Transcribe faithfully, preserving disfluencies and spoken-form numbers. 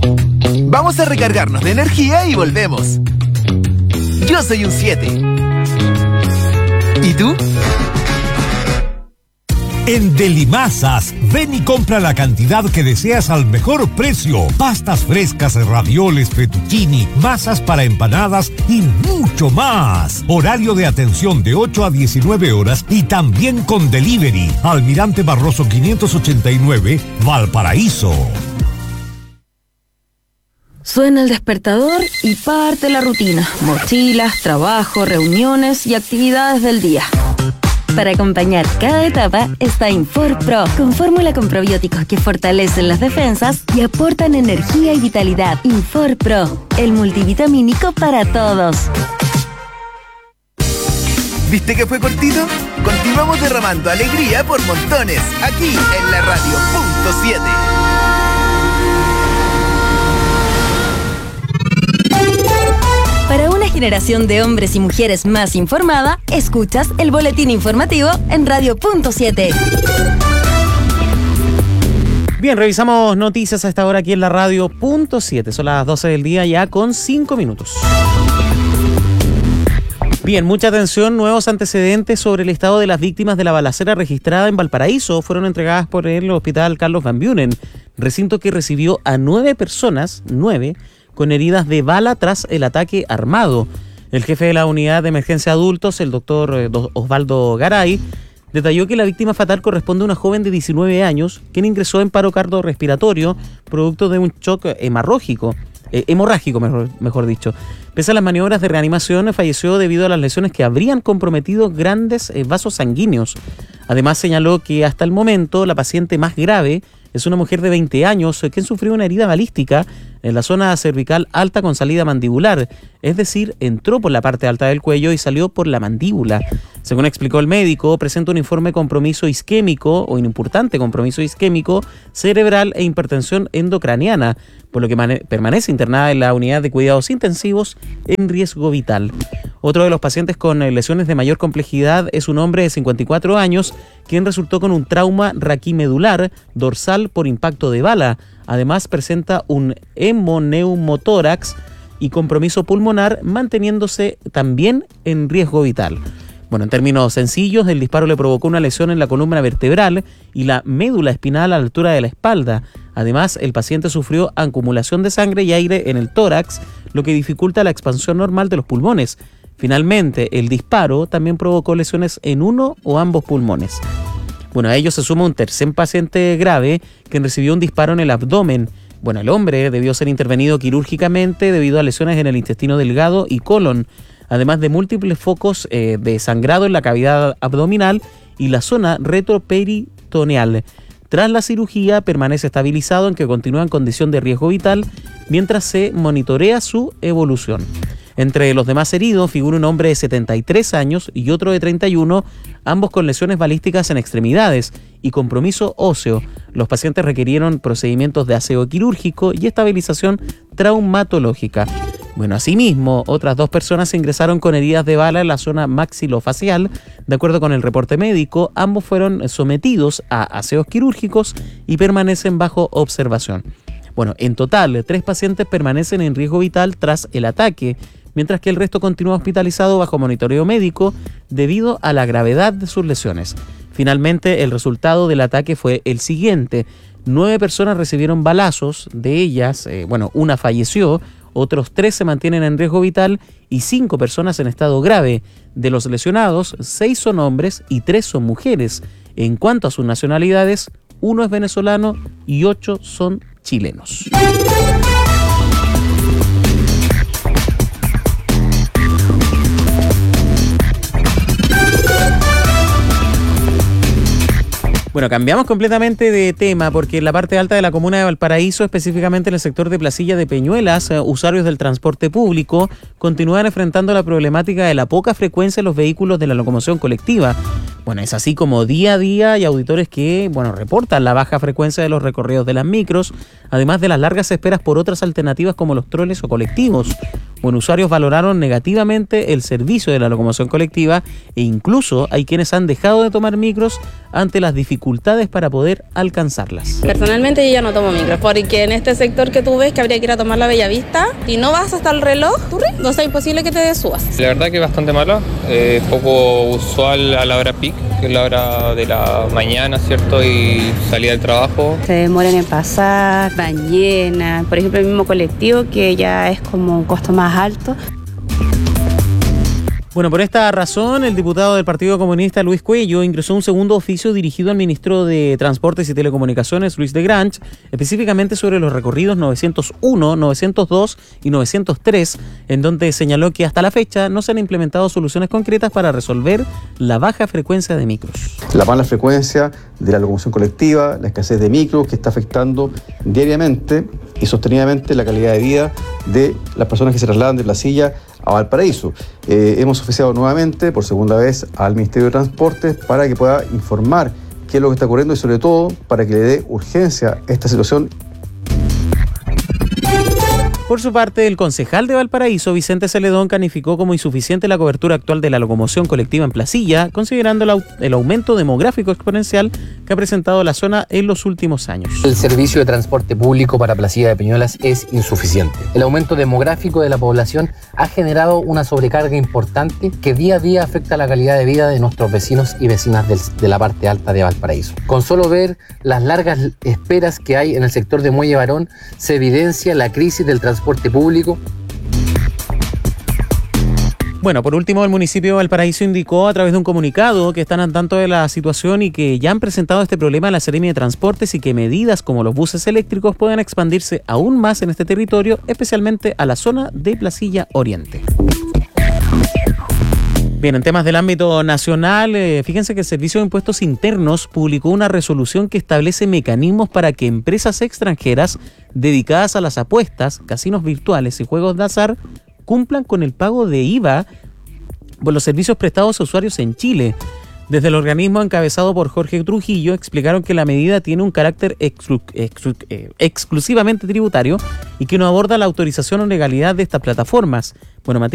Vamos a recargarnos de energía y volvemos. Yo soy un siete. ¿Y tú? En Delimasas, ven y compra la cantidad que deseas al mejor precio. Pastas frescas, ravioles, fettuccini, masas para empanadas y mucho más. Horario de atención de ocho a diecinueve horas y también con delivery. Almirante Barroso quinientos ochenta y nueve, Valparaíso. Suena el despertador y parte la rutina. Mochilas, trabajo, reuniones y actividades del día. Para acompañar cada etapa está InforPro, con fórmula con probióticos que fortalecen las defensas y aportan energía y vitalidad. InforPro, el multivitamínico para todos. ¿Viste que fue cortito? Continuamos derramando alegría por montones, aquí en la radio punto siete. Para una generación de hombres y mujeres más informada, escuchas el boletín informativo en radio punto siete. Bien, revisamos noticias a esta hora aquí en la radio punto siete. Son las doce del día ya con cinco minutos. Bien, mucha atención. Nuevos antecedentes sobre el estado de las víctimas de la balacera registrada en Valparaíso fueron entregadas por el Hospital Carlos Van Buren, recinto que recibió a nueve personas, nueve, con heridas de bala tras el ataque armado. El jefe de la unidad de emergencia adultos, el doctor Osvaldo Garay, detalló que la víctima fatal corresponde a una joven de diecinueve años, quien ingresó en paro cardiorrespiratorio producto de un shock hemorrágico, eh, hemorrágico mejor, mejor dicho. Pese a las maniobras de reanimación, falleció debido a las lesiones que habrían comprometido grandes eh, vasos sanguíneos. Además, señaló que hasta el momento la paciente más grave es una mujer de veinte años quien sufrió una herida balística en la zona cervical alta con salida mandibular, es decir, entró por la parte alta del cuello y salió por la mandíbula. Según explicó el médico, presenta un informe compromiso isquémico o un importante compromiso isquémico cerebral e hipertensión endocraniana, por lo que mane- permanece internada en la unidad de cuidados intensivos en riesgo vital. Otro de los pacientes con lesiones de mayor complejidad es un hombre de cincuenta y cuatro años, quien resultó con un trauma raquimedular dorsal por impacto de bala. Además, presenta un hemoneumotórax y compromiso pulmonar, manteniéndose también en riesgo vital. Bueno, en términos sencillos, el disparo le provocó una lesión en la columna vertebral y la médula espinal a la altura de la espalda. Además, el paciente sufrió acumulación de sangre y aire en el tórax, lo que dificulta la expansión normal de los pulmones. Finalmente, el disparo también provocó lesiones en uno o ambos pulmones. Bueno, a ello se suma un tercer paciente grave que recibió un disparo en el abdomen. Bueno, el hombre debió ser intervenido quirúrgicamente debido a lesiones en el intestino delgado y colon, además de múltiples focos eh, de sangrado en la cavidad abdominal y la zona retroperitoneal. Tras la cirugía permanece estabilizado, en que continúa en condición de riesgo vital mientras se monitorea su evolución. Entre los demás heridos figura un hombre de setenta y tres años y otro de treinta y uno, ambos con lesiones balísticas en extremidades y compromiso óseo. Los pacientes requirieron procedimientos de aseo quirúrgico y estabilización traumatológica. Bueno, asimismo, otras dos personas ingresaron con heridas de bala en la zona maxilofacial. De acuerdo con el reporte médico, ambos fueron sometidos a aseos quirúrgicos y permanecen bajo observación. Bueno, en total, tres pacientes permanecen en riesgo vital tras el ataque, mientras que el resto continúa hospitalizado bajo monitoreo médico debido a la gravedad de sus lesiones. Finalmente, el resultado del ataque fue el siguiente. Nueve personas recibieron balazos, de ellas, eh, bueno, una falleció, otros tres se mantienen en riesgo vital y cinco personas en estado grave. De los lesionados, seis son hombres y tres son mujeres. En cuanto a sus nacionalidades, uno es venezolano y ocho son chilenos. Bueno, cambiamos completamente de tema porque en la parte alta de la comuna de Valparaíso, específicamente en el sector de Placilla de Peñuelas, usuarios del transporte público continúan enfrentando la problemática de la poca frecuencia en los vehículos de la locomoción colectiva. Bueno, es así como día a día hay auditores que, bueno, reportan la baja frecuencia de los recorridos de las micros, además de las largas esperas por otras alternativas como los troles o colectivos. Bueno, usuarios valoraron negativamente el servicio de la locomoción colectiva e incluso hay quienes han dejado de tomar micros ante las dificultades para poder alcanzarlas. Personalmente yo ya no tomo micros porque en este sector que tú ves que habría que ir a tomar la Bellavista y no vas hasta el reloj, no es imposible que te subas. La verdad que es bastante mala, eh, poco usual a la hora peak, que es la hora de la mañana, ¿cierto? Y salida del trabajo. Se demoran en pasar, van llenas, por ejemplo el mismo colectivo que ya es como un costo más alto. Bueno, por esta razón, el diputado del Partido Comunista, Luis Cuello, ingresó un segundo oficio dirigido al ministro de Transportes y Telecomunicaciones, Luis de Grange, específicamente sobre los recorridos novecientos uno, novecientos dos y novecientos tres, en donde señaló que hasta la fecha no se han implementado soluciones concretas para resolver la baja frecuencia de micros. La mala frecuencia de la locomoción colectiva, la escasez de micros que está afectando diariamente y sostenidamente la calidad de vida de las personas que se trasladan de Placilla a Valparaíso. Eh, hemos oficiado nuevamente, por segunda vez, al Ministerio de Transportes para que pueda informar qué es lo que está ocurriendo y sobre todo para que le dé urgencia a esta situación. Por su parte, el concejal de Valparaíso, Vicente Celedón, calificó como insuficiente la cobertura actual de la locomoción colectiva en Placilla, considerando el, au- el aumento demográfico exponencial que ha presentado la zona en los últimos años. El servicio de transporte público para Placilla de Peñuelas es insuficiente. El aumento demográfico de la población ha generado una sobrecarga importante que día a día afecta la calidad de vida de nuestros vecinos y vecinas del, de la parte alta de Valparaíso. Con solo ver las largas esperas que hay en el sector de Muelle Barón, se evidencia la crisis del transporte público. Bueno, por último, el municipio de Valparaíso indicó a través de un comunicado que están al tanto de la situación y que ya han presentado este problema a la Seremi de Transportes y que medidas como los buses eléctricos puedan expandirse aún más en este territorio, especialmente a la zona de Placilla Oriente. Bien, en temas del ámbito nacional, eh, fíjense que el Servicio de Impuestos Internos publicó una resolución que establece mecanismos para que empresas extranjeras dedicadas a las apuestas, casinos virtuales y juegos de azar cumplan con el pago de I V A por los servicios prestados a usuarios en Chile. Desde el organismo encabezado por Jorge Trujillo explicaron que la medida tiene un carácter exclu- exclu- eh, exclusivamente tributario y que no aborda la autorización o legalidad de estas plataformas. Bueno,